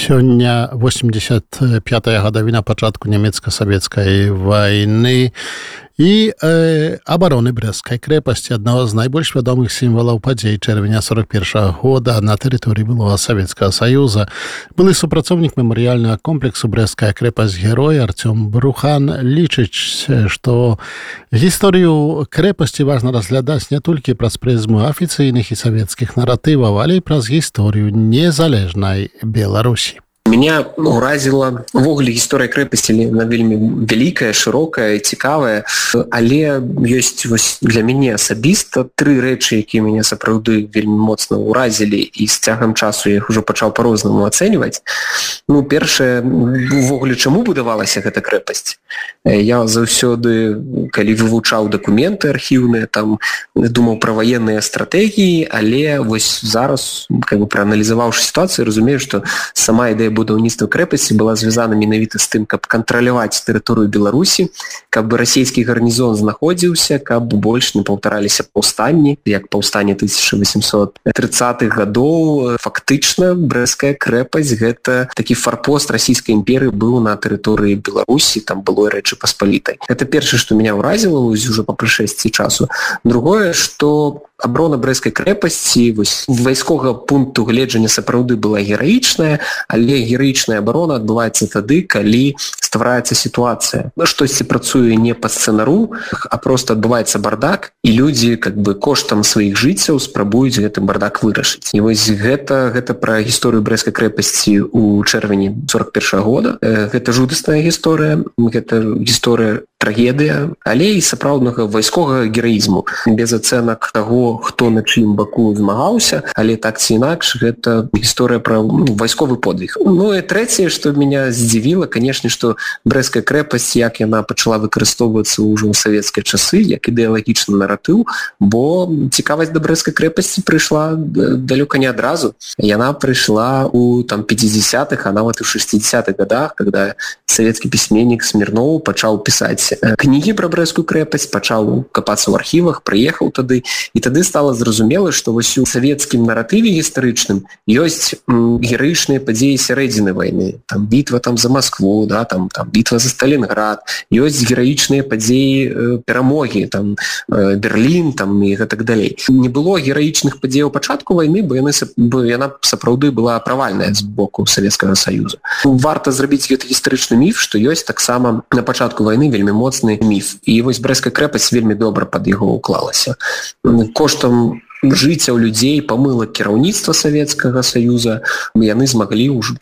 Сёння 85-я гадавіна пачатку нямецка-савецкай вайны і абароны Брэсцкай крэпасці, аднаго з найбольш вядомых сімвалаў падзей чэрвеня 41-го года на тэрыторыі былога Савецкага Саюза. Былы супрацоўнік мемарыяльнага комплексу Брэсцкая крэпасць-герой Артём Брухан лічыць, што гісторыю крэпасці важна разглядаць не толькі праз прызму афіцыйных і савецкіх наратываў, але і праз гісторыю незалежнай Беларусі. Меня уразила ввогуле гісторыя крэпасці, она вельмі вялікая, шырокая, цікавая, але ёсць для мяне асабіста тры рэчы, якія мяне сапраўды вельмі моцна уразілі, і з цягам часу я іх ужо пачаў па-рознаму ацэньваць. Першае, увогуле, чаму будавалася гэта крэпасць? Я заўсёды, калі вывучаў дакументы архіўныя, там думаў пра ваенныя стратэгіі, але вось зараз, прааналізаваўшы сітуацыю, разумею, што сама ідэя будаўніцтва крэпасці была звязана менавіта з тым, каб кантраляваць тэрыторыю Беларусі, каб расійскі гарнізон знаходзіўся, каб больш не паўтараліся паўстанні, як паўстанне 1830-х гадоў. Фактычна Брэсцкая крэпасць гэта такі фарпост расійскай імперыі быў на тэрыторыі Беларусі, там былой Рэчы Паспалітай. Гэта першае, што меня ўразіла ўжо па прышэсці часу. Другое, што абарона Брэсцкай крэпасці вайсковага пункту гледжання сапраўды была гераічная, але гераічная абарона адбываецца тады, калі ствараецца сітуацыя. Штосьці працуе не па сцэнару, а проста адбываецца бардак, і людзі коштам сваіх жыццяў спрабуюць гэты бардак вырашыць. І вось гэта пра гісторыю Брэсцкай крэпасці ў чэрвені 41-го года. Гэта жудасная гісторыя, гэта гісторыя трагедыя, але і сапраўднага вайсковага гераізму. Без ацэнак таго, хто на чым баку змагаўся, але так ці інакш, гэта гісторыя пра вайсковы подвиг. І трэцяе, што мяне здзівіла, канешне, што Брэсцкая крэпасць, як яна пачала выкарыстоўвацца ўжо ў савецкія часы, як ідэалагічны наратыў, бо цікавасць да Брэсцкай крэпасці прыйшла далёка не адразу. Яна прыйшла ў 50-х, а нават у 60-х годах, когда савецкі пісьменнік Смірноў пачаў пісаць кнігі пра Брэсцкую крэпасць, пачаў капацца ў архівах, прыехаў тады, і тады стала зразумела, што вось у савецкім наратыве гістарычным ёсць гераічныя падзеі сярэдзіны вайны. Там бітва за Маскву, там бітва за Сталінград, ёсць гераічныя падзеі перамогі, там Берлін, там і гэтак далей. Не было гераічных падзеяў пачатку вайны, бо яна сапраўды была правальная з боку Савецкага Саюза. Варта зрабіць гэты гістарычны міф, што ёсць таксама на пачатку вайны вельмі моцны міф. І вось Брэсцкая крэпасць вельмі добра пад яго ўклалася. Коштам жыццяў людзей, памылак кіраўніцтва Савецкага Саюза, яны змаглі ўжо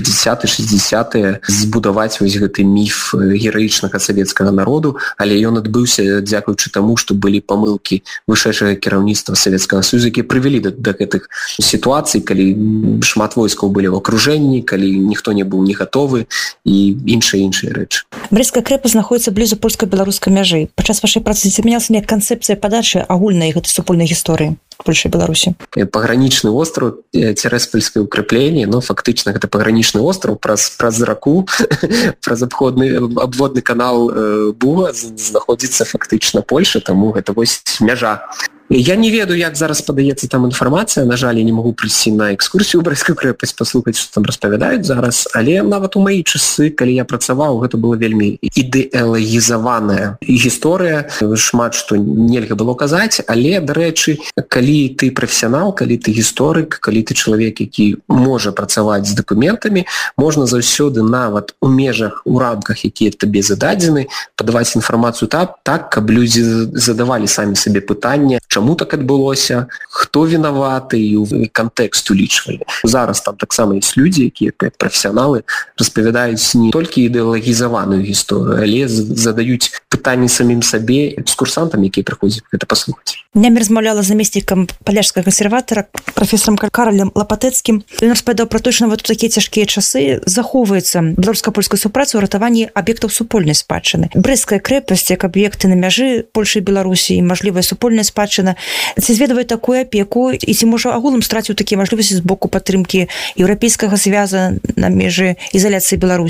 50-60-е збудаваць вось гэты міф гераічнага савецкага народу, але ён адбыўся дзякуючы таму, што былі памылкі вышэйшага кіраўніцтва Савецкага Саюза, якія прывялі да гэтых сітуацый, калі шмат войскаў былі ў акружэнні, калі ніхто не быў не гатовы і іншыя рэчы. Брэсцкая крэпасць знаходзіцца блізу польска-беларускай мяжы. Падчас вашай працы змянялася неяк канцэпцыя падачы агульнай гэтай супольнай гісторыі Польши и Беларуси? Паграничный остров, Тираспольское укрепление, фактично это паграничный остров, праз раку, праз обводный канал Буга знаходится фактично Польша, тому это вось мяжа. Я не ведаю, як зараз падаецца там інфармацыя, на жаль, я не магу прыйсці на экскурсію ў Брэсцкую крэпасць, паслухаць, што там распавядаюць зараз, але нават у маі часы, калі я працаваў, гэта была вельмі ідэалагізаваная гісторыя, шмат што нельга было казаць, але, дарэчы, калі ты прафесіянал, калі ты гісторык, калі ты чалавек, які можа працаваць з дакументамі, можна заўсёды нават у межах, у рамках, якія табе зададзены, падаваць інфармацыю так, каб людзі задавалі самі сабе пытанне, чаму так адбылося, хто вінаваты, і кантэкст улічвалі. Зараз там таксама ёсць людзі, якія як прафесіяналы распавядаюць не толькі ідэалагізаваную гісторыю, але задаюць пытанні самім сабе экскурсантам, якія прыходзяць гэта паслухаць. Днямі размаўляла з намеснікам палежскага кансерватара, прафесарам Каралем Лапатэцкім. Ён распавядаў пра тое, што нават у такія цяжкія часы захоўваецца беларуска-польская супраца ў ратаванні аб'ектаў супольнай спадчыны. Брэсцкая крэпасць як аб'екты на мяжы Польшы і Беларусі і мажлівая супольная спадчына. Ці зведвае такую апеку і ці можа агулам страціў такія мажлівасці з боку падтрымкі еўрапейскага звяза на межы ізаляцыі Беларусі?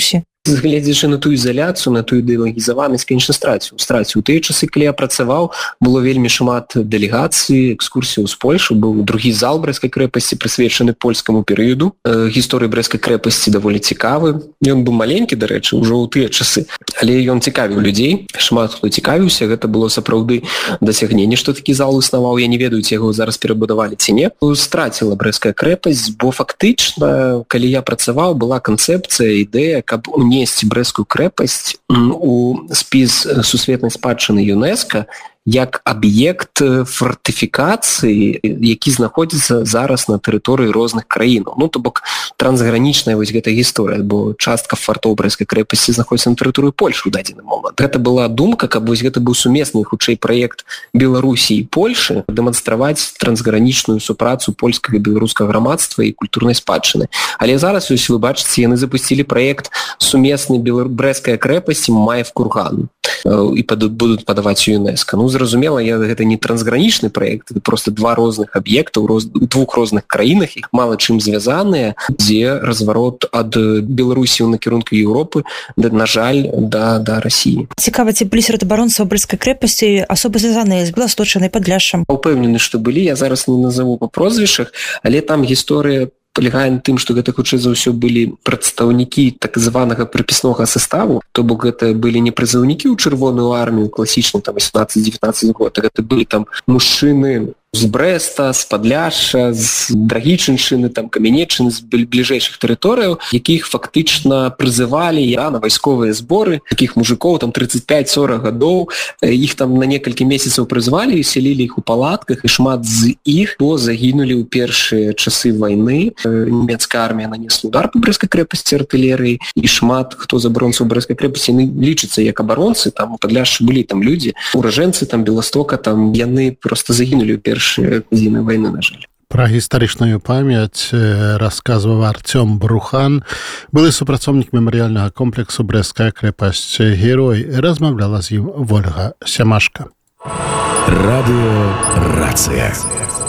Гледзячы на ту ізаляцыю, на ту ідэалагізаванасць, конечно, страціў. У тыя часы, калі я працаваў, было вельмі шмат дэлегацый, экскурсіяў з Польшы. Быў другі зал Брэсцкай крэпасці, прысвечаны польскаму перыяду. Гісторыя Брэсцкай крэпасці даволі цікавы. Ён быў маленькі, дарэчы, ўжо ў тыя часы. Але ён цікавіў людзей. Шмат хто цікавіўся. Гэта было сапраўды дасягненне, што такі зал існаваў. Я не ведаю, ці яго зараз перабудавалі, ці не. Страціла Брэсцкая крэпасць, бо фактычна, калі я працаваў, была канцэпцыя, ідэя, каб унесці Брэсцкую крэпасць у спіс сусветнай спадчыны ЮНЕСКО як аб'ект фортыфікацыі, які знаходзіцца зараз на тэрыторыі розных краінаў. Ну, то бок, трансгранічная вось гэта гісторыя, бо частка фартоў Брэсцкай крэпасці знаходзіцца на тэрыторыі Польшы ў дадзены момант. Гэта была думка, каб вось гэта быў сумесны, хутчэй, праект Беларусі і Польшы, дэманстраваць трансгранічную супрацу польскага і беларускага грамадства і культурнай спадчыны. Але зараз, ось вы бачыце, яны запусцілі праект сумесны Брэсцкая крэпасць Маев курган і будуць падаваць у ЮНЕСКО. Ну, зразумела, гэта не трансгранічны праект, это просто два розных аб'екта ў двух розных краінах, іх мала чым звязаныя, дзе разварот ад Беларусі ў накірунку Еўропы, на жаль, да Расіі. Цікава, ці былі сярод абаронцаў Брэсцкай крэпасці асобы звязаныя з Беласточчынай, Падляшшам? Упэўнены, што былі, я зараз не назову па прозвішчах, але там гісторыя палягае на тым, што гэта хутчэй за ўсё былі прадстаўнікі так званага прыпіснога составу, то бок гэта былі не прызыўнікі ў чырвоную армію класічна там 18-19 год, гэта былі там мужчыны з Брэста, з Падляшша, з Драгічыншчыны, там Камянеччыны, з бліжэйшых тэрыторыяў, якіх фактычна прызывалі на вайсковыя зборы, такіх мужикоў там 35-40 гадоў, іх там на некалькі месяцаў прызвалі і селілі іх у палатках, і шмат з іх загінулі ў першыя часы вайны. Нямецкая армія нанесла удар по Брэсцкай крэпасці артылерыі, і шмат хто з абаронцаў Брэсцкай крэпасці лічацца як абаронцы, там у Падляшшы былі там людзі, уражэнцы там Беластока, там яны просто загінулі ў першыя гадзіны вайны, на жаль. Пра гістарычную памяць расказваў Артём Брухан, былы супрацоўнік мемарыяльнага комплексу Брэсцкая крэпасць Герой. Размаўляла з ім Вольга Сямашка. Радыё Рацыя.